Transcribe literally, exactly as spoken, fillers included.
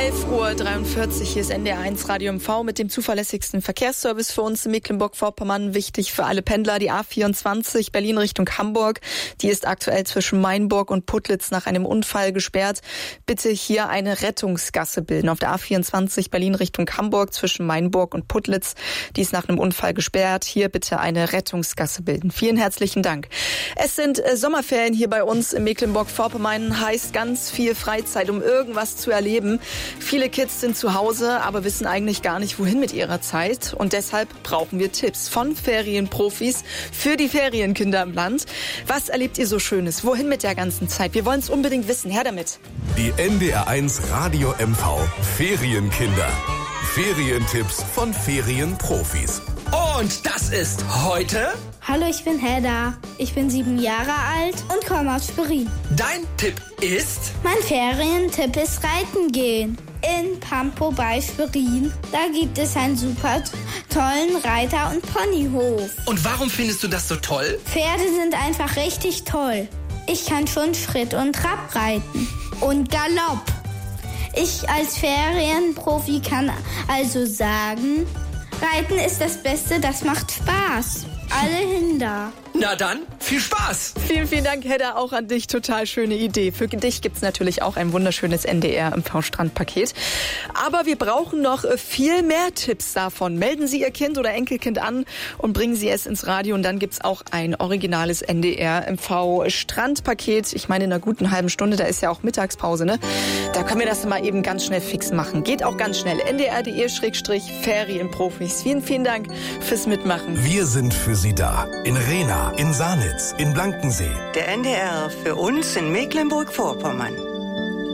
elf Uhr dreiundvierzig, hier ist N D R eins Radio M V mit dem zuverlässigsten Verkehrsservice für uns in Mecklenburg-Vorpommern. Wichtig für alle Pendler, die A vierundzwanzig Berlin Richtung Hamburg. Die ist aktuell zwischen Mainburg und Putlitz nach einem Unfall gesperrt. Bitte hier eine Rettungsgasse bilden. Auf der A vierundzwanzig Berlin Richtung Hamburg zwischen Mainburg und Putlitz. Die ist nach einem Unfall gesperrt. Hier bitte eine Rettungsgasse bilden. Vielen herzlichen Dank. Es sind äh, Sommerferien hier bei uns in Mecklenburg-Vorpommern. Heißt ganz viel Freizeit, um irgendwas zu erleben. Viele Kids sind zu Hause, aber wissen eigentlich gar nicht, wohin mit ihrer Zeit. Und deshalb brauchen wir Tipps von Ferienprofis für die Ferienkinder im Land. Was erlebt ihr so Schönes? Wohin mit der ganzen Zeit? Wir wollen es unbedingt wissen. Her damit. Die N D R eins Radio M V Ferienkinder. Ferientipps von Ferienprofis. Und das ist heute... Hallo, ich bin Hedda. Ich bin sieben Jahre alt und komme aus Schwerin. Dein Tipp ist... Mein Ferientipp ist Reiten gehen. In Pampo bei Schwerin. Da gibt es einen super tollen Reiter- und Ponyhof. Und warum findest du das so toll? Pferde sind einfach richtig toll. Ich kann schon Schritt und Trab reiten. Und Galopp. Ich als Ferienprofi kann also sagen, Reiten ist das Beste, das macht Spaß. Alle hin da. Na dann, viel Spaß! Vielen, vielen Dank, Hedda, auch an dich. Total schöne Idee. Für dich gibt's natürlich auch ein wunderschönes N D R M V-Strandpaket. Aber wir brauchen noch viel mehr Tipps davon. Melden Sie Ihr Kind oder Enkelkind an und bringen Sie es ins Radio. Und dann gibt's auch ein originales N D R M V-Strandpaket. Ich meine, in einer guten halben Stunde, da ist ja auch Mittagspause, ne? Da können wir das mal eben ganz schnell fix machen. Geht auch ganz schnell. N D R punkt D E Ferienprofis. Vielen, vielen Dank fürs Mitmachen. Wir sind für Sie da. In Rehna, in Sanitz, in Blankensee. Der N D R für uns in Mecklenburg-Vorpommern.